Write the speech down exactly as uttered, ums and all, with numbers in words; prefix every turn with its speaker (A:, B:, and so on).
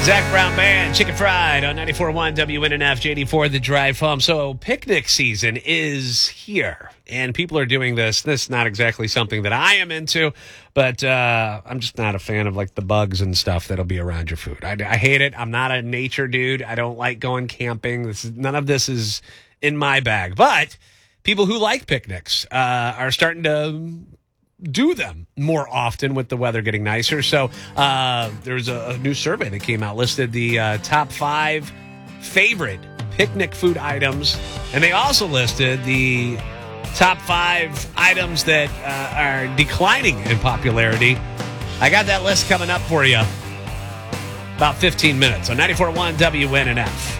A: Zach Brown Band, Chicken Fried on ninety-four point one W N N F, J D four, The Drive Home. So picnic season is here, and people are doing this. This is not exactly something that I am into, but uh, I'm just not a fan of like the bugs and stuff that'll be around your food. I, I hate it. I'm not a nature dude. I don't like going camping. This is, none of this is in my bag. But people who like picnics uh, are starting to do them more often with the weather getting nicer. So uh, there's a, a new survey that came out, listed the uh, top five favorite picnic food items. And they also listed the top five items that uh, are declining in popularity. I got that list coming up for you about fifteen minutes on ninety-four point one W N N F.